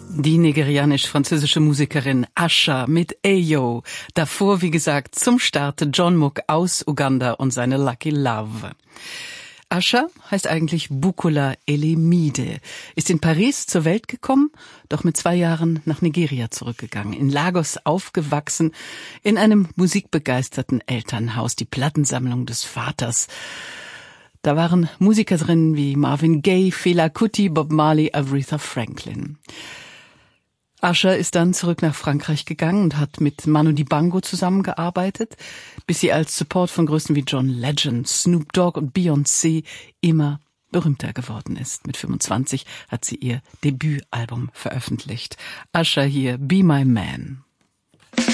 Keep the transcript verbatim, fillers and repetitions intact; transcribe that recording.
Die nigerianisch-französische Musikerin Asha mit Ayo. Davor, wie gesagt, zum Start John Mook aus Uganda und seine Lucky Love. Asha heißt eigentlich Bukola Elemide, ist in Paris zur Welt gekommen, doch mit zwei Jahren nach Nigeria zurückgegangen, in Lagos aufgewachsen, in einem musikbegeisterten Elternhaus, die Plattensammlung des Vaters. Da waren Musiker drin wie Marvin Gaye, Fela Kuti, Bob Marley, Aretha Franklin. Asha ist dann zurück nach Frankreich gegangen und hat mit Manu Dibango zusammengearbeitet, bis sie als Support von Größen wie John Legend, Snoop Dogg und Beyoncé immer berühmter geworden ist. Mit fünfundzwanzig hat sie ihr Debütalbum veröffentlicht. Asha hier, Be My Man.